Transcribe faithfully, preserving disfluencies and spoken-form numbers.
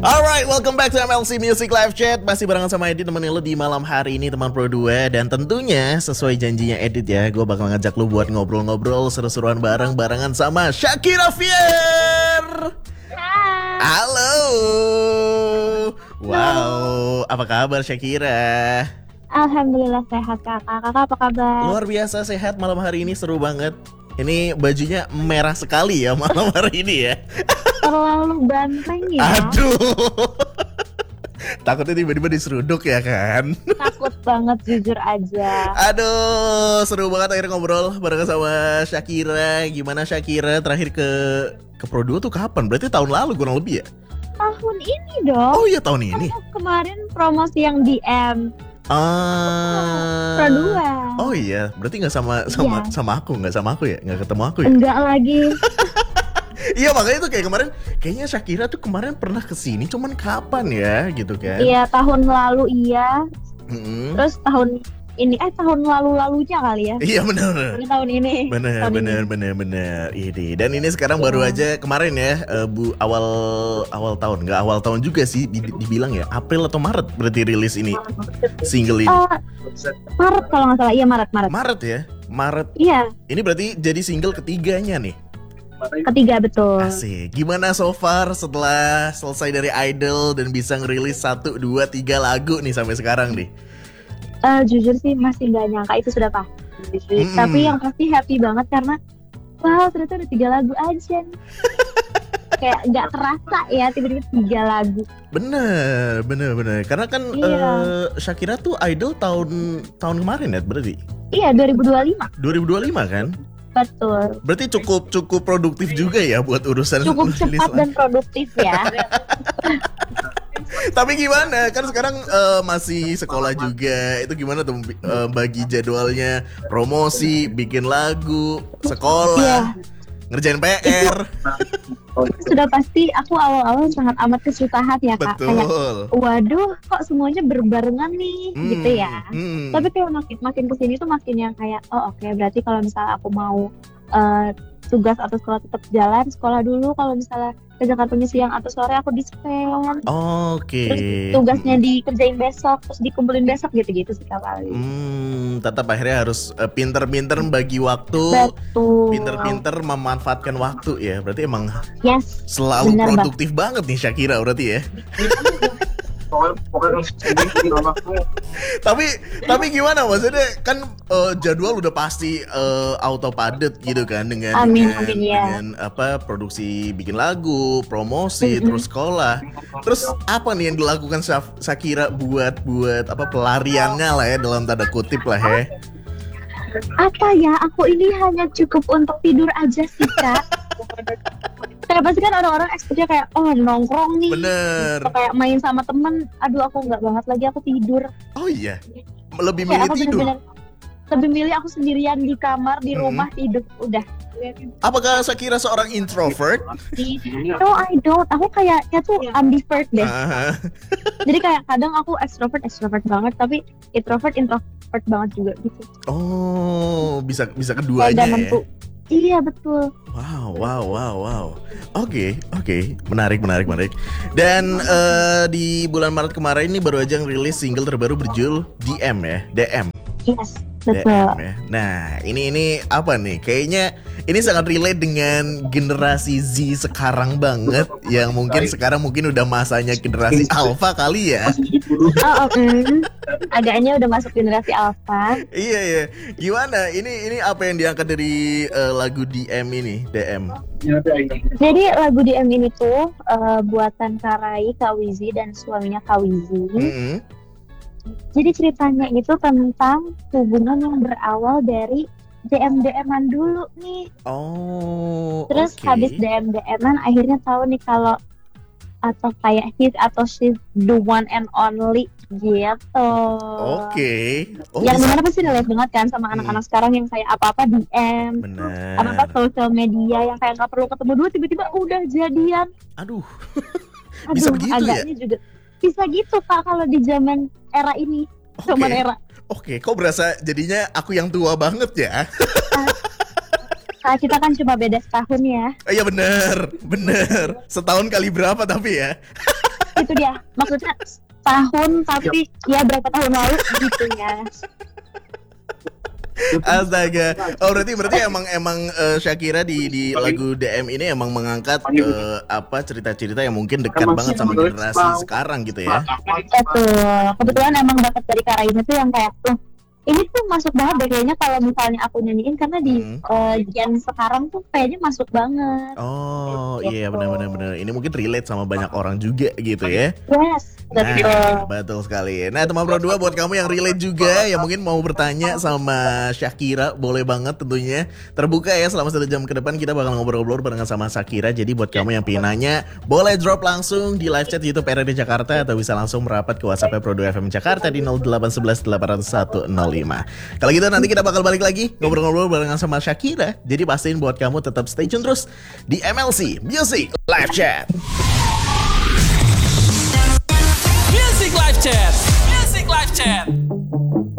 Alright, welcome back to M L C Music Live Chat. Masih barengan sama Edit temenin lo di malam hari ini teman Pro dua. Dan tentunya sesuai janjinya Edit ya, gue bakal ngajak lo buat ngobrol-ngobrol seru-seruan bareng-barengan sama Shakira Fier. Halo. Wow, apa kabar Shakira? Alhamdulillah sehat kakak. Kakak apa kabar? Luar biasa sehat malam hari ini, seru banget. Ini bajunya merah sekali ya malam hari ini ya. Terlalu banteng ya. Aduh. Takutnya tiba-tiba diseruduk ya kan. Takut banget jujur aja. Aduh, seru banget akhirnya ngobrol bareng sama Shakira. Gimana Shakira terakhir ke ke Pro dua tuh kapan? Berarti tahun lalu kurang lebih ya? Tahun ini dong. Oh iya tahun ini. Kamu kemarin promosi yang D M Ah. Pro dua. Oh iya, berarti nggak sama sama Iya. sama aku, nggak sama aku ya, nggak ketemu aku ya? Enggak lagi. Iya makanya tuh kayak kemarin, kayaknya Shakira tuh kemarin pernah kesini, cuman kapan ya gitu kan? Iya tahun lalu iya. Mm-mm. Terus tahun ini eh tahun lalu-lalunya kali ya. Iya benar. Ini tahun ini. Bener, Tahun bener, ini. bener, bener. Ini dan ini sekarang baru aja kemarin ya, eh, bu awal awal tahun, nggak awal tahun juga sih, di- dibilang ya, April atau Maret berarti rilis ini single ini. Eh, Maret kalau nggak salah. Iya Maret Maret. Maret ya, Maret. Iya Ini berarti jadi single ketiganya nih. ketiga betul. Asik. Gimana so far setelah selesai dari Idol dan bisa ngerilis satu, dua, tiga lagu nih sampai sekarang nih? Eh, jujur sih masih nggak nyangka itu sudah pasti. Mm-mm. Tapi yang pasti happy banget karena wow ternyata ada tiga lagu aja nih. Kayak nggak terasa ya tiba-tiba tiga lagu. Bener, bener, bener. Karena kan Iya. eh, Shakira tuh Idol tahun tahun kemarin ya berarti Iya dua ribu dua puluh lima dua ribu dua puluh lima kan? betul. Berarti cukup cukup produktif juga ya buat urusan Cukup rilis cepat lagu. dan produktif ya. Tapi gimana? Kan sekarang eh, masih sekolah juga. Itu gimana tuh eh, bagi jadwalnya? Promosi, bikin lagu, sekolah, ngerjain P R. Sudah pasti aku awal-awal sangat amat kesusahan ya kak. Kayak Betul. waduh kok semuanya berbarengan nih Hmm, gitu ya. hmm. Tapi kayak makin makin kesini tuh makin yang kayak oh oke berarti kalau misalnya aku mau eh, tugas atau sekolah tetap jalan sekolah dulu, kalau misalnya kerja kantornya siang atau sore aku dispen, Oke. terus tugasnya dikerjain besok terus dikumpulin besok gitu-gitu sih kak paling. Hmm, tetap akhirnya harus eh, pinter-pinter bagi waktu, Betul. pinter-pinter memanfaatkan waktu ya. Berarti emang Yes. selalu Bener, Bang. produktif banget nih Shakira berarti ya. Tapi tapi gimana maksudnya kan eh, jadwal udah pasti eh, auto padat gitu kan dengan Amin, dengan, amin, ya. dengan apa produksi bikin lagu, promosi, Mm-mm. terus sekolah. Terus apa nih yang dilakukan Shaf- Shakira buat buat apa pelariannya lah ya dalam tanda kutip lah ya. Apa ya, aku ini hanya cukup untuk tidur aja sih kak. Kayak pasti kan orang-orang expect-nya kayak oh nongkrong nih, Bener. atau kayak main sama temen. Aduh aku nggak banget lagi, aku tidur. Oh iya. Lebih milih Kayak aku tidur. bener-bener lebih milih aku sendirian di kamar di Hmm. rumah tidur udah. Apakah Shakira seorang introvert? No I don't, aku kayaknya tuh ambivert deh. Ah, Jadi kayak kadang aku extrovert extrovert banget, tapi introvert introvert banget juga gitu. oh, bisa bisa Kayak keduanya gak ya. nentu. Iya betul. Wow, wow, wow, wow. Oke, oke, menarik, menarik, menarik. Dan eh, di bulan Maret kemarin ini baru aja ngerilis single terbaru berjudul D M ya, D M. Yes D betul. M ya. Nah, ini ini apa nih? Kayaknya ini sangat relate dengan generasi Z sekarang banget, yang mungkin sekarang mungkin udah masanya generasi Alpha kali ya. Oh, mm. Agaknya udah masuk generasi alpha. Iya iya. Gimana? Ini ini apa yang diangkat dari eh, lagu D M ini? D M. Jadi lagu D M ini tuh eh, buatan Karai, Kawizi dan suaminya Kawizi. Mm-mm. Jadi ceritanya itu tentang hubungan yang berawal dari D M D M-an dulu nih. Oh. Terus oke. habis D M D M-an akhirnya tahu nih kalau atau kayak he's atau she's the one and only gitu. Oke. Oh, Yang bisa- dimana pasti relate banget kan sama anak-anak sekarang yang kayak apa-apa D M, Benar. apa-apa sosial media yang kayak nggak perlu ketemu dulu tiba-tiba udah jadian. Aduh. Aduh, Bisa begitu ya? agaknya juga bisa gitu kak kalau di zaman era ini, Oke. zaman era. Oke, kok berasa jadinya aku yang tua banget ya? Kak, kita kan cuma beda setahun ya. Oh, iya bener, bener. Setahun kali berapa tapi ya? Itu dia, maksudnya tahun tapi ya berapa tahun lalu gitu ya. Astaga. Oh berarti berarti emang emang uh, Shakira di di lagu D M ini emang mengangkat uh, apa cerita-cerita yang mungkin dekat banget sama generasi sekarang gitu ya. Betul. Kebetulan emang dapat dari Karaina tuh yang kayak tuh ini tuh masuk banget deh kayaknya kalau misalnya aku nyanyiin karena di Hmm. uh, gen sekarang tuh kayaknya masuk banget. Oh Gitu. iya benar-benar benar. Ini mungkin relate sama banyak orang juga gitu ya. Yes, betul. Nah, betul sekali. Nah, teman Pro dua buat kamu yang relate juga, yang mungkin mau bertanya sama Shakira, boleh banget tentunya. Terbuka ya selama satu jam ke depan kita bakal ngobrol-ngobrol barengan sama Shakira. Jadi buat kamu yang pengen nanya, boleh drop langsung di live chat YouTube R R D Jakarta atau bisa langsung merapat ke WhatsApp Pro dua F M Jakarta di nol delapan satu satu delapan nol satu nol lima. Kalau gitu nanti kita bakal balik lagi ngobrol-ngobrol barengan sama Shakira. Jadi pastiin buat kamu tetap stay tune terus di M L C Music Live Chat.